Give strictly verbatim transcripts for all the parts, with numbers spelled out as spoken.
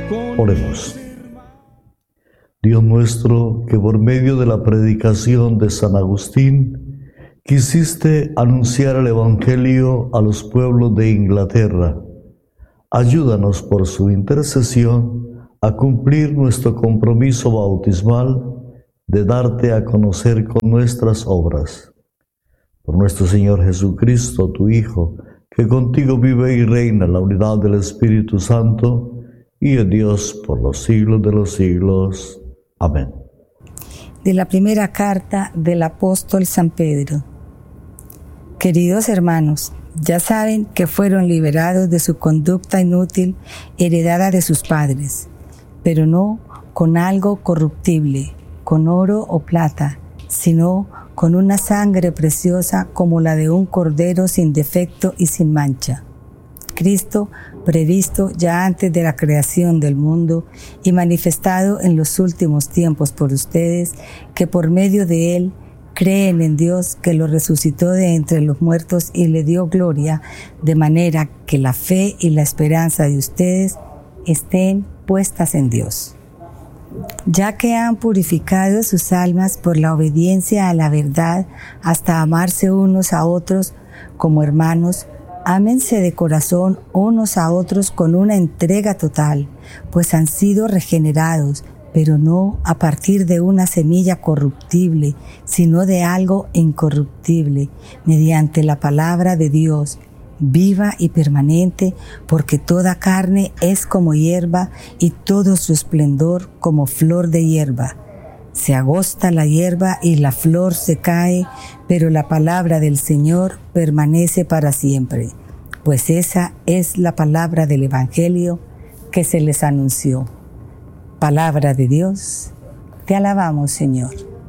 Oremos. Dios nuestro, que por medio de la predicación de San Agustín quisiste anunciar el Evangelio a los pueblos de Inglaterra, ayúdanos por su intercesión a cumplir nuestro compromiso bautismal de darte a conocer con nuestras obras. Por nuestro Señor Jesucristo, tu Hijo, que contigo vive y reina en la unidad del Espíritu Santo, y es Dios por los siglos de los siglos. Amén. De la primera carta del apóstol San Pedro. Queridos hermanos, ya saben que fueron liberados de su conducta inútil heredada de sus padres, pero no con algo corruptible, con oro o plata, sino con una sangre preciosa como la de un cordero sin defecto y sin mancha. Cristo, previsto ya antes de la creación del mundo y manifestado en los últimos tiempos por ustedes, que por medio de Él creen en Dios, que lo resucitó de entre los muertos y le dio gloria, de manera que la fe y la esperanza de ustedes estén puestas en Dios. Ya que han purificado sus almas por la obediencia a la verdad hasta amarse unos a otros como hermanos, ámense de corazón unos a otros con una entrega total, pues han sido regenerados, pero no a partir de una semilla corruptible, sino de algo incorruptible, mediante la palabra de Dios, viva y permanente, porque toda carne es como hierba y todo su esplendor como flor de hierba. Se agosta la hierba y la flor se cae, pero la palabra del Señor permanece para siempre, pues esa es la palabra del Evangelio que se les anunció. Palabra de Dios, te alabamos, Señor.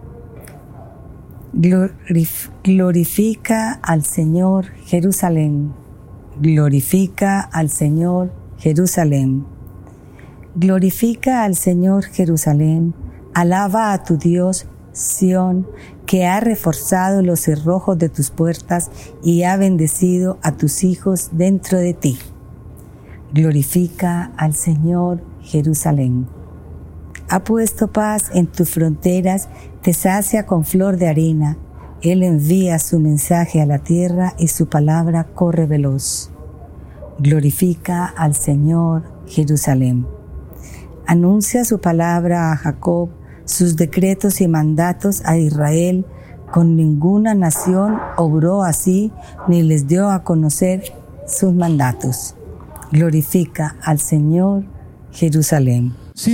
Glorif- glorifica al Señor, Jerusalén. Glorifica al Señor, Jerusalén. Glorifica al Señor, Jerusalén. Alaba a tu Dios, Sión, que ha reforzado los cerrojos de tus puertas y ha bendecido a tus hijos dentro de ti. Glorifica al Señor, Jerusalén. Ha puesto paz en tus fronteras, te sacia con flor de harina. Él envía su mensaje a la tierra y su palabra corre veloz. Glorifica al Señor, Jerusalén. Anuncia su palabra a Jacob, sus decretos y mandatos a Israel. Con ninguna nación obró así, ni les dio a conocer sus mandatos. Glorifica al Señor, Jerusalén.